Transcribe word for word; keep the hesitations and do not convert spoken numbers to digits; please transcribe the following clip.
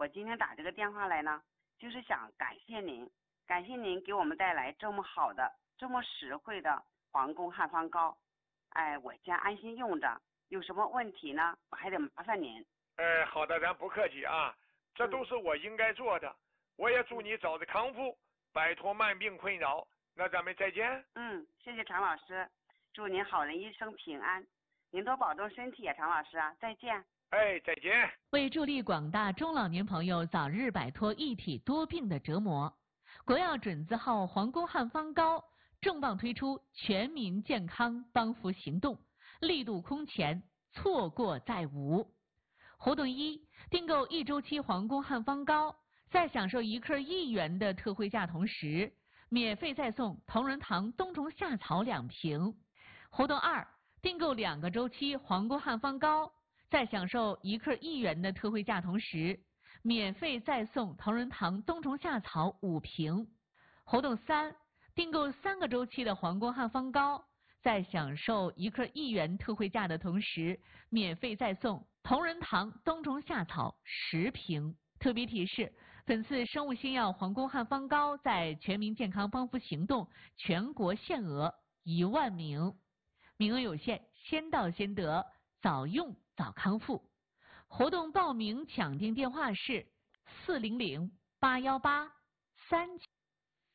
我今天打这个电话来呢，就是想感谢您，感谢您给我们带来这么好的、这么实惠的皇宫汉方膏。哎，我将安心用着，有什么问题呢，我还得麻烦您。 哎，好的，咱不客气啊，这都是我应该做的。嗯、我也祝你早日康复，摆脱慢病困扰。那咱们再见。 嗯，谢谢常老师，祝您好人一生平安，您多保重身体啊，常老师啊，再见。 哎，再见。 为助力广大中老年朋友早日摆脱一体多病的折磨，国药准字号皇宫汉方膏重磅推出全民健康帮扶行动，力度空前，错过再无。活动一，订购一周期皇宫汉方膏，在享受一克一元的特惠价同时，免费再送同仁堂冬虫夏草两瓶。活动二，订购两个周期皇宫汉方膏，在享受一克一元的特惠价同时，免费再送同仁堂冬虫夏草五瓶。活动三，订购三个周期的皇宫汉方膏，在享受一克一元特惠价的同时，免费再送同仁堂冬虫夏草十瓶。特别提示，本次生物新药皇宫汉方膏在全民健康帮扶行动全国限额一万名，名额有限，先到先得，早用早康复。活动报名抢订电话是四零零八幺八三。